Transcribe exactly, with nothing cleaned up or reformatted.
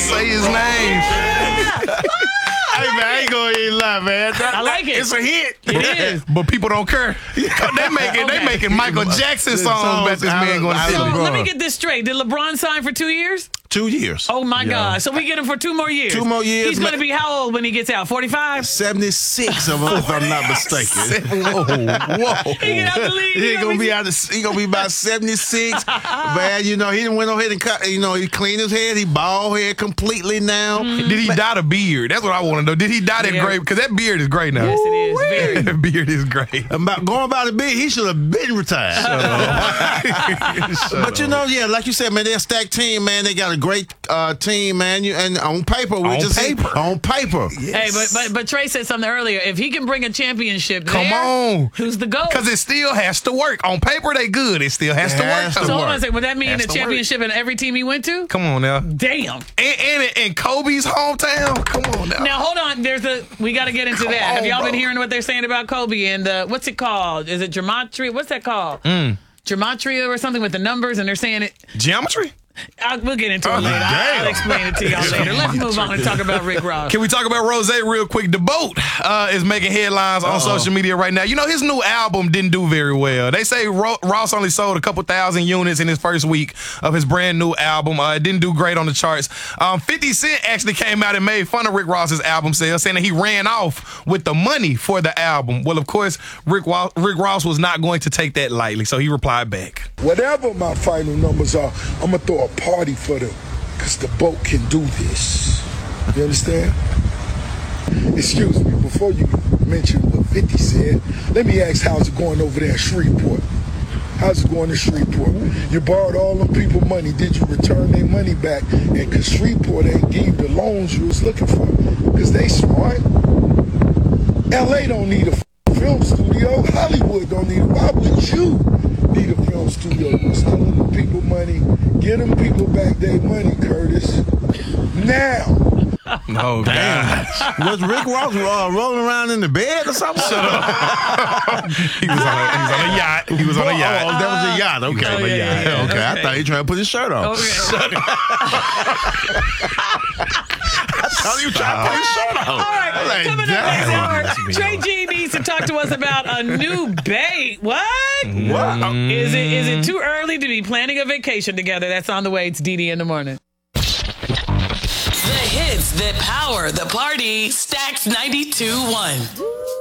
say his name. Hey, man, I ain't gonna even lie, man. That, I like it. It's a hit. It is. But people don't care. They making they Okay. making Michael Jackson songs about this man going to So see. let me get this straight. Did LeBron sign for two years? Two years. Oh, my God. So we get him for two more years. Two more years. He's going to be how old when he gets out? forty-five? seventy-six, if I'm not mistaken. Whoa, whoa. He get out the league. He gonna be out. Of, he gonna be about seventy-six. Man, you know he didn't went ahead and cut. You know he cleaned his head. He bald head completely now. Mm-hmm. Did he dye the beard? That's what I want to know. Did he dye that Yeah. great? Because that beard is great now. Yes, it is. Very. That beard is great. About going about it big, he should have been retired. But you know, yeah, like you said, man, they're a stacked team, man. They got a great uh, team, man. You, and on paper, we On just paper. on paper. Hey, but, but but Trey said something earlier. If he can bring a championship Come there, on. who's the GOAT? Because it still has to work. On paper, they good. It still has It to work. has to though. So hold on work. a second. Would that mean Has the to work. championship in every team he went to? Come on now. Damn. And, and in Kobe's hometown? Come on now. Now hold on. There's a we got to get into Come that. Have on, y'all bro. been hearing what they're saying about Kobe and the what's it called? Is it gematria? What's that called? Mm. Gematria or something with the numbers, and they're saying it. Geometry? I'll, we'll get into it Oh, later. I'll, damn. I'll explain it to y'all later. Let's move on and talk about Rick Ross. Can we talk about Rose real quick? The Boat uh, is making headlines on social media right now. You know, his new album didn't do very well. They say Ro- Ross only sold a couple thousand units in his first week of his brand new album. Uh, it didn't do great on the charts. Um, fifty Cent actually came out and made fun of Rick Ross's album sales, saying that he ran off with the money for the album. Well, of course, Rick, Wa- Rick Ross was not going to take that lightly, so he replied back. Whatever my final numbers are, I'm going to throw a party for them because the boat can do this. You understand? Excuse me, before you mention what fifty said, let me ask how's it going over there in Shreveport? How's it going in Shreveport? You borrowed all them people money. Did you return their money back? And because Shreveport ain't gave you the loans you was looking for because they smart. L A don't need a film studio. Hollywood don't need it. Why would you need a film studio? You stole them people money. Get them people back their money, Curtis. Now. Oh, damn. Was Rick Ross uh, rolling around in the bed or something? Shut up. he, was on a, he was on a yacht. He was on a yacht. Oh, that was a yacht. Okay, Oh, but yeah, yeah, yeah, yeah. okay. I Okay. thought he tried to put his shirt on. Okay. I thought he was trying to put his shirt on. All right, I'm like, coming up next damn. hour, Trey G needs to talk to us about a new bait. What? What? Is it is it too early to be planning a vacation together? That's on the way. It's D D in the morning. The hits that power the party. Stacks ninety-two point one.